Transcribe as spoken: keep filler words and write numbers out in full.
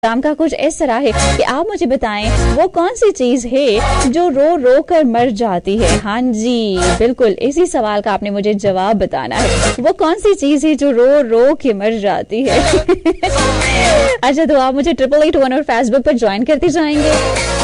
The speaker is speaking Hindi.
काम का कुछ इस तरह है कि आप मुझे बताएं वो कौन सी चीज है जो रो रो कर मर जाती है। हाँ जी, बिल्कुल इसी सवाल का आपने मुझे जवाब बताना है। वो कौन सी चीज है जो रो रो के मर जाती है। अच्छा, तो आप मुझे ट्रिपल एट वन और फेसबुक पर ज्वाइन करते जाएंगे।